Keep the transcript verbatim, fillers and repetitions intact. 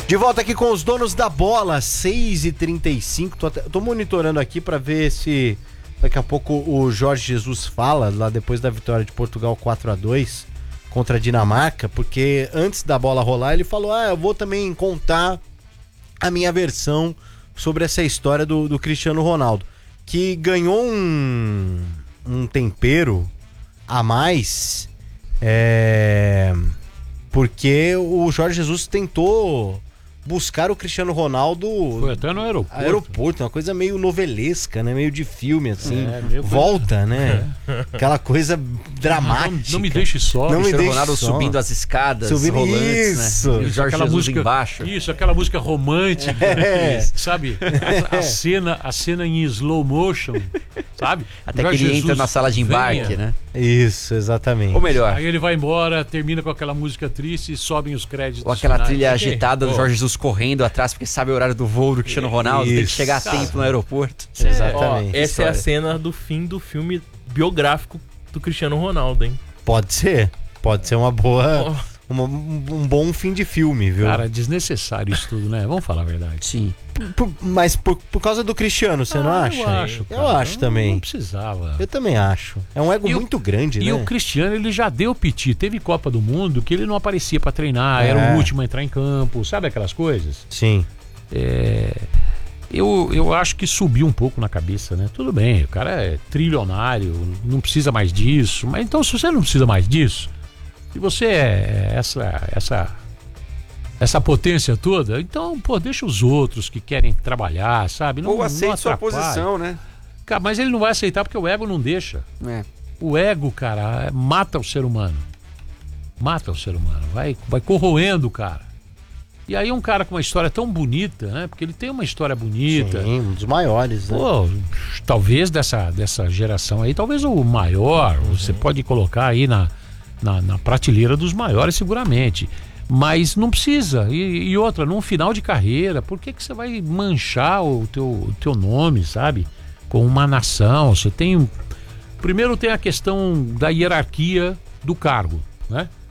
De volta aqui com os donos da bola, seis e trinta e cinco. Tô, até, tô monitorando aqui pra ver se daqui a pouco o Jorge Jesus fala, lá depois da vitória de Portugal quatro a dois contra a Dinamarca, porque antes da bola rolar ele falou, ah, eu vou também contar a minha versão sobre essa história do, do Cristiano Ronaldo, que ganhou um, um tempero a mais, é, porque o Jorge Jesus tentou buscar o Cristiano Ronaldo. Foi até no aeroporto. Aeroporto, uma coisa meio novelesca, né? Meio de filme, assim. É, meio Volta, coisa... né? É. Aquela coisa dramática. Não, não me deixe só. Não o Cristiano Ronaldo só. subindo as escadas, subindo rolantes, isso. né? E o Jorge aquela Jesus música embaixo. Isso, aquela música romântica, É. sabe? A, a cena, a cena em slow motion, sabe? Até que ele Jesus entra na sala de embarque, venha, né? Isso, exatamente. Ou melhor, Aí ele vai embora, termina com aquela música triste e sobem os créditos. ou aquela finais. trilha Ok. agitada do Oh. Jorge Jesus correndo atrás, porque sabe o horário do voo do Cristiano Ronaldo, tem que Isso. chegar a Cara. tempo no aeroporto. Exatamente. Ó, essa é História. a cena do fim do filme biográfico do Cristiano Ronaldo, hein? Pode ser. Pode ser uma boa. Uma, um, um bom fim de filme, viu? Cara, desnecessário isso tudo, né? Vamos falar a verdade. Sim. Por- mas por, por causa do Cristiano, você não Ah, acha? Eu acho, Eu cara. acho Não- também. Não precisava. Eu também acho. É um ego E o- muito grande, E né? o Cristiano, ele já deu piti. Teve Copa do Mundo que ele não aparecia pra treinar, É. era o último a entrar em campo, sabe aquelas coisas? Sim. É, eu, eu acho que subiu um pouco na cabeça, né? Tudo bem, o cara é trilionário, não precisa mais disso. Mas então, se você não precisa mais disso, se você é essa, essa, essa potência toda, então, pô, deixa os outros que querem trabalhar, sabe? Não, Ou não aceite sua atrapalhe. posição, né? Cara, mas ele não vai aceitar porque o ego não deixa. É. O ego, cara, mata o ser humano. Mata o ser humano. Vai, vai corroendo o cara. E aí um cara com uma história tão bonita, né? Porque ele tem uma história bonita. Sim, um dos maiores, né? Pô, talvez dessa, dessa geração aí, talvez o maior, você pode colocar aí na, na, na prateleira dos maiores seguramente. Mas não precisa. E, e outra, num final de carreira, por que, que você vai manchar o teu, o teu nome, sabe? Com uma nação. Você tem. Primeiro tem a questão da hierarquia do cargo, né?